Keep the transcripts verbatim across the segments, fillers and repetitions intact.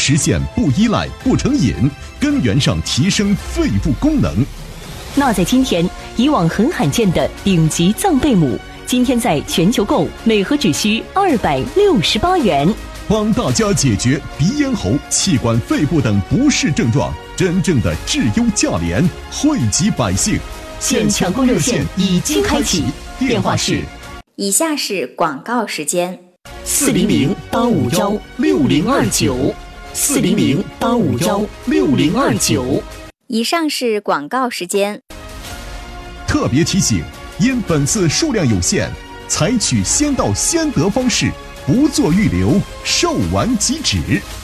实现不依赖、不成瘾，根源上提升肺部功能。 那在今天，以往很罕见的顶级藏贝母，今天在全球购每盒只需二百六十八元， 帮大家解决鼻咽喉、气管、肺部等不适症状，真正的质优价廉，惠及百姓。 现抢购热线已经开启，电话是。 以下是广告时间： 四零零八五幺六零二九，四零零八五幺六零二九。 以上是广告时间。 特别提醒，因本次数量有限，采取先到先得方式，不做预留，售完即止。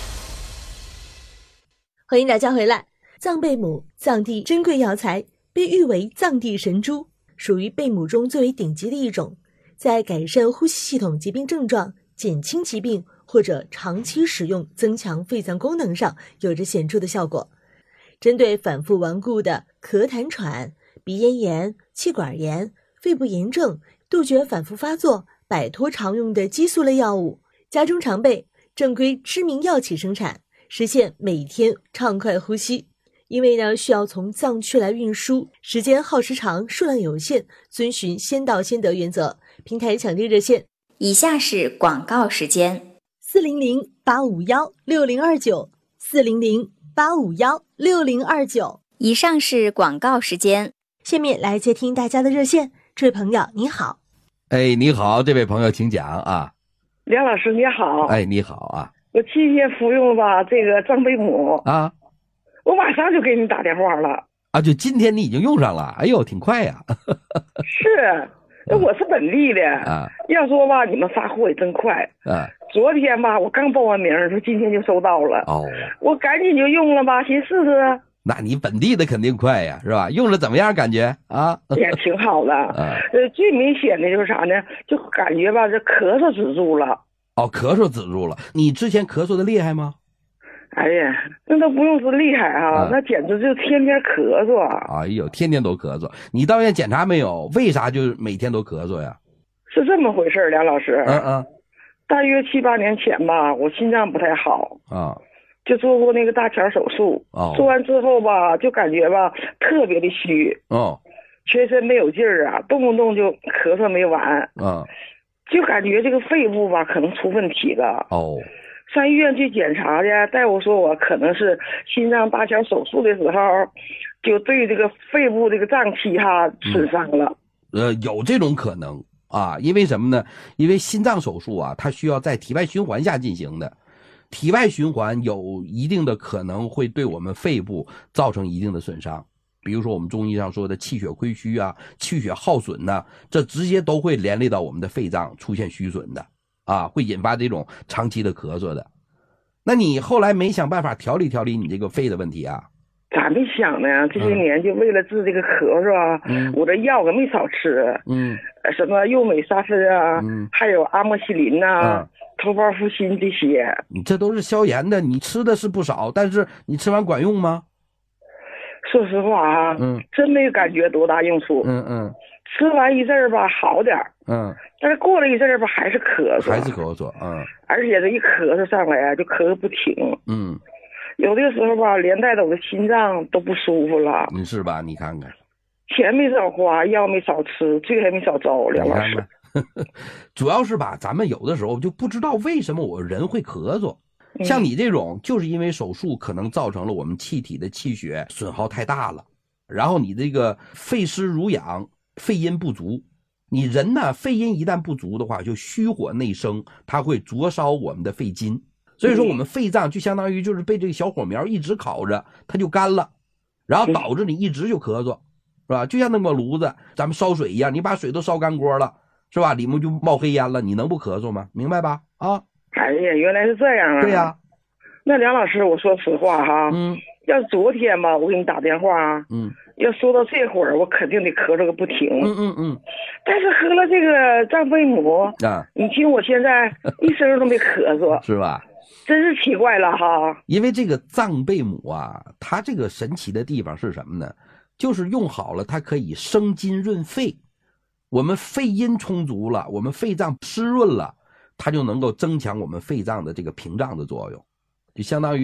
欢迎大家回来。藏贝母，藏地珍贵药材，被誉为藏地神珠，属于贝母中最为顶级的一种，在改善呼吸系统疾病症状、减轻疾病或者长期使用增强肺脏功能上有着显著的效果。针对反复顽固的咳痰喘、鼻咽炎、气管炎、肺部炎症，杜绝反复发作，摆脱常用的激素类药物，家中常备，正规知名药企生产，实现每天畅快呼吸。因为呢，需要从藏区来运输，时间耗时长，数量有限，遵循先到先得原则。平台抢订热线： 以下是广告时间： 四零零八五幺六零二九，四零零八五幺六零二九。 以上是广告时间。 下面来接听大家的热线。这位朋友你好。 哎，你好，这位朋友请讲啊。 梁老师你好。 哎，你好啊。 我七天服用了吧这个藏贝母啊， 我马上就给你打电话了啊，就今天你已经用上了，哎呦挺快呀。 是，我是本地的啊，要说吧你们发货也真快啊。昨天吧我刚报完名，说今天就收到了哦，我赶紧就用了吧，先试试。 那你本地的肯定快呀，是吧？用着怎么样感觉啊？ 也挺好的啊。呃，最明显的就是啥呢？就感觉吧这咳嗽止住了。 哦，咳嗽止住了。你之前咳嗽的厉害吗？ 哎呀，那都不用说厉害啊，啊那简直就天天咳嗽。 哎呦，天天都咳嗽。你到医院检查没有？为啥就每天都咳嗽呀？ 是这么回事，梁老师。 嗯嗯。 大约七八年前吧，我心脏不太好啊， 就做过那个搭桥手术。哦。做完之后吧，就感觉吧特别的虚。哦。全身没有劲儿啊，动不动就咳嗽没完。嗯。就感觉这个肺部吧可能出问题了。哦。上医院去检查的，大夫说我可能是心脏搭桥手术的时候，就对这个肺部这个脏器哈损伤了。 嗯、呃，有这种可能啊，因为什么呢？因为心脏手术啊，它需要在体外循环下进行的，体外循环有一定的可能会对我们肺部造成一定的损伤。比如说我们中医上说的气血亏虚啊，气血耗损呢，这直接都会连累到我们的肺脏出现虚损的。啊，会引发这种长期的咳嗽的。那你后来没想办法调理调理你这个肺的问题啊？ 咋没想呢？这些年就为了治这个咳嗽啊，嗯、我这药可没少吃。嗯，什么右美沙芬啊，嗯、还有阿莫西林呐、啊、嗯、头孢呋辛这些。 你这都是消炎的，你吃的是不少，但是你吃完管用吗？ 说实话啊，嗯，真没感觉多大用处。嗯嗯。吃完一阵儿吧，好点儿，嗯，但是过了一阵儿吧，还是咳嗽， 还是咳嗽，嗯， 而且这一咳嗽上来啊，就咳个不停，嗯，有的时候吧，连带着我的心脏都不舒服了， 你是吧？你看看， 钱没少花，药没少吃，罪还没少遭，梁老师， 主要是吧，咱们有的时候就不知道为什么我人会咳嗽，嗯、像你这种，就是因为手术可能造成了我们气体的气血损耗太大了，然后你这个肺湿濡养。肺阴不足，你人呢肺阴一旦不足的话，就虚火内生，它会灼烧我们的肺筋，所以说我们肺脏就相当于就是被这个小火苗一直烤着，它就干了，然后导致你一直就咳嗽，是吧？就像那个炉子咱们烧水一样，你把水都烧干锅了，是吧？里面就冒黑烟了，你能不咳嗽吗？明白吧？啊， 哎呀，原来是这样啊。 对呀、啊。 那梁老师，我说实话哈，嗯，要是昨天吧，我给你打电话，嗯。要说到这会儿，我肯定得咳嗽个不停。嗯嗯嗯。但是喝了这个藏贝母啊，你听我现在一声都没咳嗽， 是吧？ 真是奇怪了哈。 因为这个藏贝母啊，它这个神奇的地方是什么呢？就是用好了，它可以生津润肺。我们肺阴充足了，我们肺脏湿润了，它就能够增强我们肺脏的这个屏障的作用，就相当于。